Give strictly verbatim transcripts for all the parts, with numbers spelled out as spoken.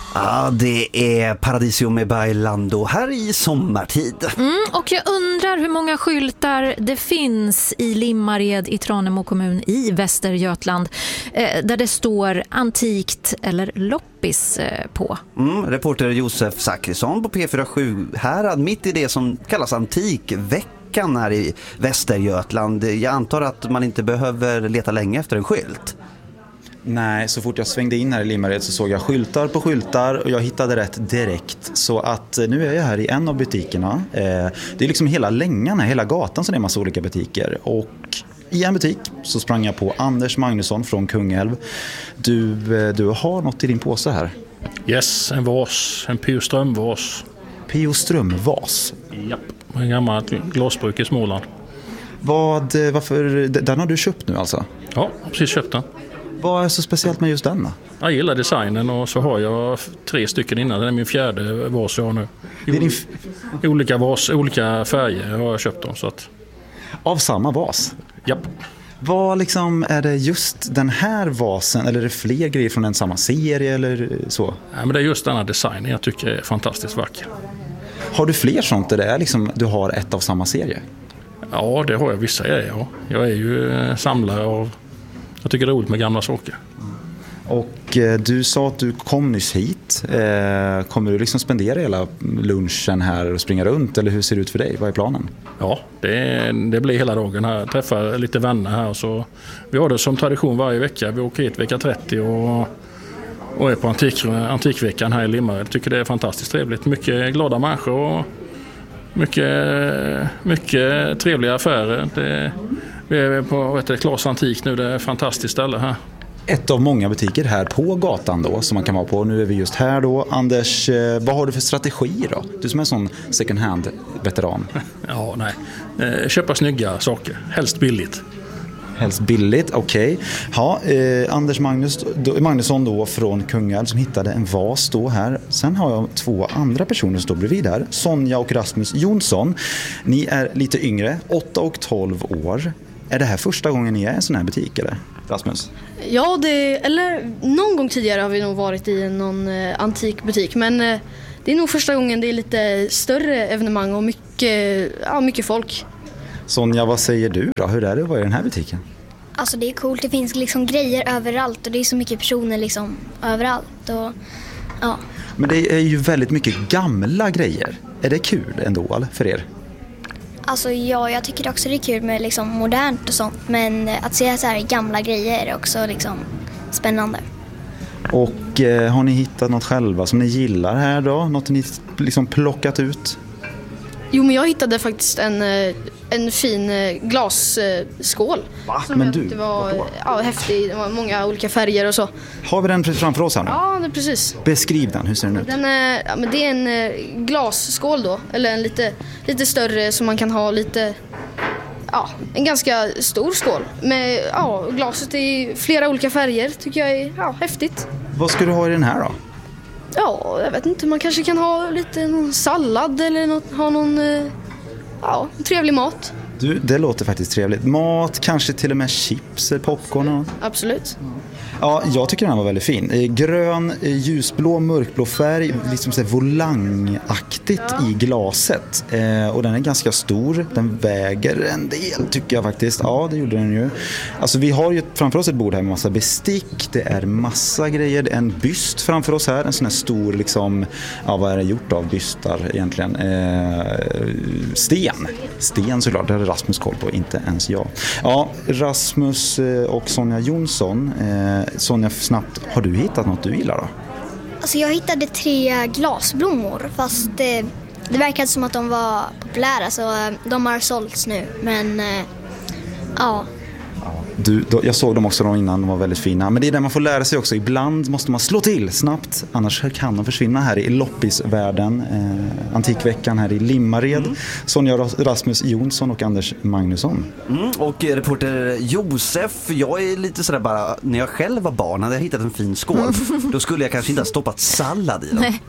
Ja, det är Paradiso med Bailando här i sommartid. Mm, och jag undrar hur många skyltar det finns i Limmared i Tranemo kommun i Västergötland eh, där det står antikt eller loppis eh, på. Mm, reporter Josef Zachrisson på P fyra sju här mitt i det som kallas antikveckan här i Västergötland. Jag antar att man inte behöver leta länge efter en skylt. Nej, så fort jag svängde in här i Limmared så såg jag skyltar på skyltar och jag hittade rätt direkt. Så att nu är jag här i en av butikerna. Det är liksom hela längan här, hela gatan, så det är en massa olika butiker. Och i en butik så sprang jag på Anders Magnusson från Kungälv. Du, du har något i din påse här. Yes, en vas, en Pio Ström-vas. Pio Ström-vas? Japp, en gammal glasbruk i Småland. Vad, varför, den har du köpt nu alltså? Ja, precis köpt den. Vad är så speciellt med just den då? Jag gillar designen och så har jag tre stycken innan. Det är min fjärde vas jag har nu. Det är din f- olika vas, olika färger har jag köpt dem. Så att... Av samma vas? Japp. Vad liksom, är det just den här vasen eller är det fler grejer från en samma serie eller så? Nej, men det är just denna designen jag tycker är fantastiskt vacker. Har du fler sånt där det är liksom, du har ett av samma serie? Ja, det har jag vissa grejer. Ja. Jag är ju samlare av... Jag tycker det är roligt med gamla saker. Och eh, du sa att du kom nyss hit. Eh, kommer du liksom spendera hela lunchen här och springa runt? Eller hur ser det ut för dig? Vad är planen? Ja, det, det blir hela dagen här. Jag träffar lite vänner här. Så vi har det som tradition varje vecka. Vi åker hit vecka trettio och, och är på antik, antikveckan här i Limmared. Jag tycker det är fantastiskt trevligt. Mycket glada människor och mycket, mycket trevliga affärer. Det, vi är på vet du, Klas Antik nu. Det är ett fantastiskt ställe här. Ett av många butiker här på gatan då som man kan vara på. Nu är vi just här då. Anders, vad har du för strategi då? Du som är en sån second hand-veteran. Ja, nej. Köpa snygga saker. Helst billigt. Helst billigt, okej. Okay. Ja, eh, Anders Magnus, då, Magnusson då från Kungälv som hittade en vas då här. Sen har jag två andra personer som står bredvid här. Sonja och Rasmus Jonsson. Ni är lite yngre, åtta och tolv år. Är det här första gången ni är i en sån här butik eller? Rasmus? Ja, det, eller någon gång tidigare har vi nog varit i någon eh, antik butik. Men eh, det är nog första gången det är lite större evenemang och mycket, ja, mycket folk. Sonja, vad säger du då? Hur är det att vara i den här butiken? Alltså det är coolt, det finns liksom grejer överallt och det är så mycket personer liksom överallt. Och, ja. Men det är ju väldigt mycket gamla grejer. Är det kul ändå för er? Alltså ja, jag tycker också det är kul med liksom modernt och sånt. Men att se så här gamla grejer är också liksom spännande. Och eh, har ni hittat något själva som ni gillar här då? Något ni liksom plockat ut? Jo, men jag hittade faktiskt en, en fin glasskål. Va? Som Men du, det var ja, häftig, det var många olika färger och så. Har vi den framför oss här nu? Ja, det, precis. Beskriv den, hur ser den ut? Den är, ja, men det är en glasskål då, eller en lite, lite större som man kan ha lite, ja, en ganska stor skål. Med ja, glaset i flera olika färger tycker jag är ja, häftigt. Vad ska du ha i den här då? Ja, jag vet inte, man kanske kan ha lite någon sallad eller något, ha någon ja, trevlig mat. Du, det låter faktiskt trevligt. Mat, kanske till och med chips, popcorn och... Absolut. Ja, jag tycker den var väldigt fin. Grön, ljusblå, mörkblå färg, liksom så här volangaktigt ja. I glaset. Eh, och den är ganska stor. Den väger en del tycker jag faktiskt. Ja, det gjorde den ju. Alltså vi har ju framför oss ett bord här med massa bestick. Det är massa grejer. Det är en byst framför oss här. En sån här stor liksom, ja vad är det gjort av bystar egentligen? Eh, sten. Sten såklart, det hade Rasmus koll på, inte ens jag. Ja, Rasmus och Sonja Jonsson. Eh, Sonja, snabbt, har du hittat något du gillar då? Alltså jag hittade tre glasblommor fast det, det verkade som att de var populära så de har sålts nu. Men ja. Du, då, jag såg dem också då innan, de var väldigt fina. Men det är där man får lära sig också. Ibland måste man slå till snabbt. Annars kan de försvinna här i loppisvärlden. Eh, antikveckan här i Limmared. Mm. Sonja Rasmus Jonsson och Anders Magnusson. Mm, och reporter Josef, jag är lite sådär bara, när jag själv var barn hade jag hittat en fin skål. Då skulle jag kanske inte ha stoppat sallad i den. Nej.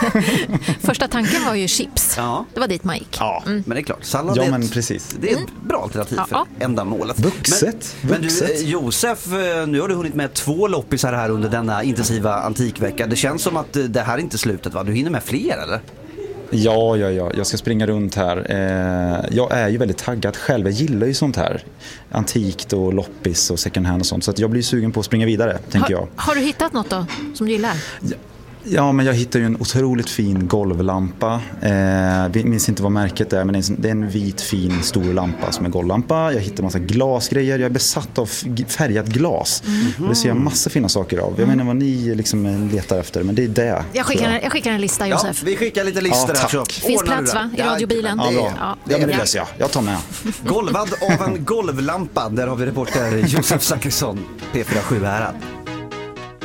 Första tanken var ju chips. Ja. Det var dit man gick. Ja, mm. men det är klart. Sallad ja, är men ett, precis. Det är ett bra bra alternativ Ja, för ja. ändamålet. Vuxet, Men, men du, vuxet. eh, Josef, eh, nu har du hunnit med två loppisar här under denna intensiva antikvecka. Det känns som att eh, det här är inte slutet, va? Du hinner med fler, eller? Ja, ja, ja. Jag ska springa runt här. Eh, jag är ju väldigt taggad själv. Jag gillar ju sånt här. Antikt och loppis och second hand och sånt. Så att jag blir sugen på att springa vidare, tänker jag. Har, har du hittat något då som du gillar? Ja. Ja, men jag hittade ju en otroligt fin golvlampa. Eh, vi minns inte vad märket är, men det är, en, det är en vit fin stor lampa som är golvlampa. Jag hittade massa glasgrejer. Jag är besatt av färgat glas. Mm-hmm. Det ser jag massa fina saker av. Jag mm. menar vad ni liksom letar efter, men det är det. Jag skickar, jag. Jag skickar en lista, Josef. Ja, vi skickar lite listor ja, här. Så finns plats, va? I radiobilen. Ja, bra. Ja, ja, men det löser jag. Jag tar med. Golvad av en golvlampa. Där har vi reporter Josef Zachrisson, P fyra sju Härad.